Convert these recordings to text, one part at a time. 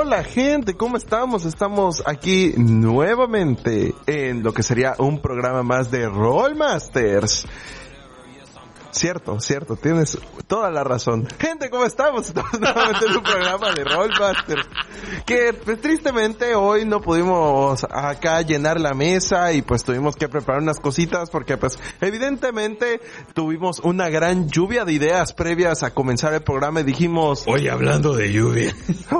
Hola gente, ¿cómo estamos? Estamos aquí nuevamente en lo que sería un programa más de Rollmasters. Cierto, tienes toda la razón. Gente, ¿cómo estamos? Estamos nuevamente en un programa de Rollmasters. Que pues, tristemente hoy no pudimos acá llenar la mesa y pues tuvimos que preparar unas cositas porque pues evidentemente tuvimos una gran lluvia de ideas previas a comenzar el programa y dijimos... Hoy hablando de lluvia.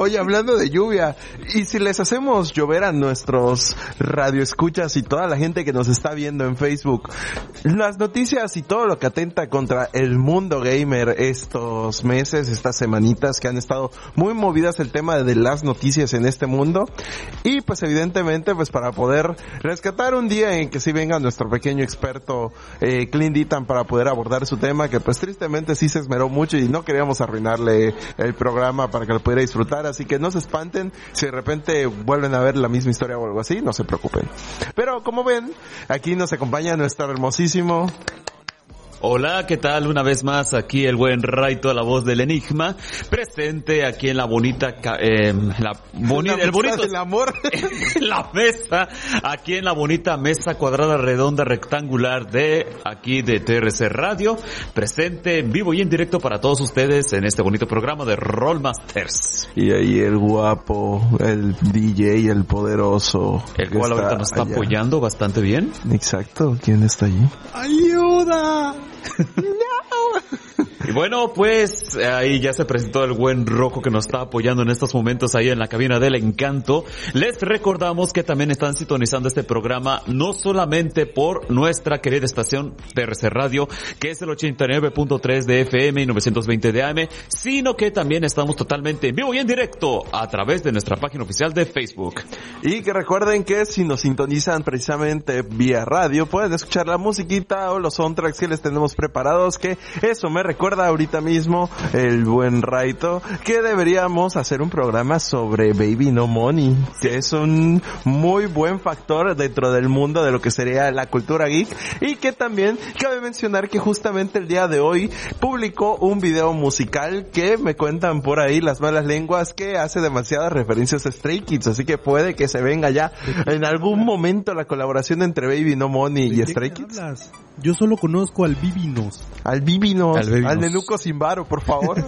Y si les hacemos llover a nuestros radioescuchas y toda la gente que nos está viendo en Facebook, las noticias y todo lo que atenta contra el mundo gamer estos meses, estas semanitas que han estado muy movidas el tema de las noticias en este mundo, y pues evidentemente pues para poder rescatar un día en que sí venga nuestro pequeño experto Clint Ditan para poder abordar su tema, que pues tristemente sí se esmeró mucho y no queríamos arruinarle el programa para que lo pudiera disfrutar, así que no se espanten si de repente vuelven a ver la misma historia o algo así, no se preocupen. Pero como ven, aquí nos acompaña nuestro hermosísimo... Hola, ¿qué tal? Una vez más aquí el buen Raito, la voz del enigma, presente aquí en la bonita, el bonito del amor, la mesa, aquí en la bonita mesa cuadrada, redonda, rectangular de aquí de TRC Radio, presente en vivo y en directo para todos ustedes en este bonito programa de Rollmasters. Y ahí el guapo, el DJ, el poderoso, el cual ahorita nos está apoyando bastante bien. Exacto, ¿quién está allí? ¡Ayuda! Y bueno, pues ahí ya se presentó el buen Rocco que nos está apoyando en estos momentos ahí en la cabina del encanto. Les recordamos que también están sintonizando este programa no solamente por nuestra querida estación TRC Radio, que es el 89.3 de FM y 920 de AM, sino que también estamos totalmente en vivo y en directo a través de nuestra página oficial de Facebook. Y que recuerden que si nos sintonizan precisamente vía radio, pueden escuchar la musiquita o los soundtracks que les tenemos preparados, que eso me recuerda ahorita mismo el buen Raito que deberíamos hacer un programa sobre Baby No Money, que es un muy buen factor dentro del mundo de lo que sería la cultura geek, y que también cabe mencionar que justamente el día de hoy publicó un video musical que me cuentan por ahí las malas lenguas que hace demasiadas referencias a Stray Kids, así que puede que se venga ya en algún momento la colaboración entre Baby No Money y Stray Kids. Yo solo conozco al Vivinos. Al Nenuco Simbaro, por favor.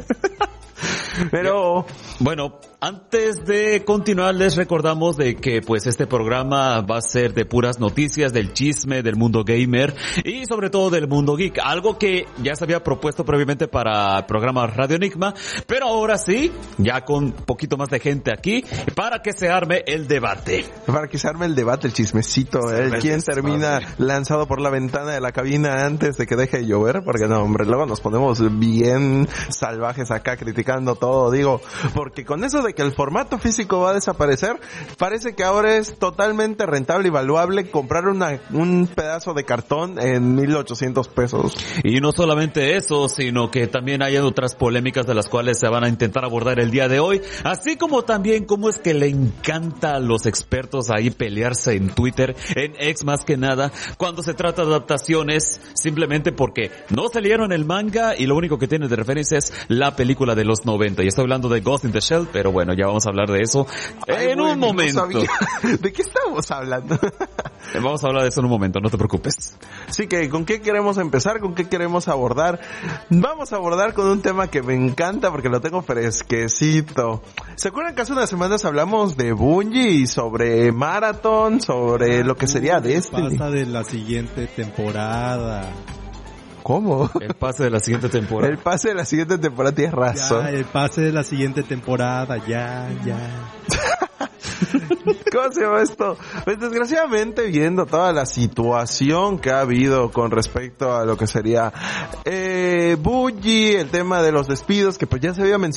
Pero bueno, antes de continuar les recordamos de que pues este programa va a ser de puras noticias, del chisme, del mundo gamer y sobre todo del mundo geek, algo que ya se había propuesto previamente para el programa Radio Enigma, pero ahora sí, ya con un poquito más de gente aquí, para que se arme el debate. El chismecito, quien termina lanzado por la ventana de la cabina antes de que deje de llover, porque no, hombre, luego nos ponemos bien salvajes acá criticando todo, digo, porque con eso de que el formato físico va a desaparecer, parece que ahora es totalmente rentable y valuable comprar un pedazo de cartón en 1,800 pesos. Y no solamente eso, sino que también hay otras polémicas de las cuales se van a intentar abordar el día de hoy, así como también cómo es que le encanta a los expertos ahí pelearse en Twitter, en X más que nada, cuando se trata de adaptaciones, simplemente porque no se leyeron el manga y lo único que tienen de referencia es la película de los 90. Y estoy hablando de Ghost in the Shell, pero bueno, ya vamos a hablar de eso un momento. No sabía. ¿De qué estamos hablando? Vamos a hablar de eso en un momento, no te preocupes. Así que, ¿con qué queremos empezar? ¿Con qué queremos abordar? Vamos a abordar con un tema que me encanta porque lo tengo fresquecito. ¿Se acuerdan que hace unas semanas hablamos de Bungie y sobre Marathon, sobre lo que sería Destiny? Pasa de la siguiente temporada. ¿Cómo? El pase de la siguiente temporada. El pase de la siguiente temporada, tienes razón. Ya, el pase de la siguiente temporada, ya. ¿Cómo se llama esto? Pues desgraciadamente, viendo toda la situación que ha habido con respecto a lo que sería Bungie, el tema de los despidos, que pues ya se había mencionado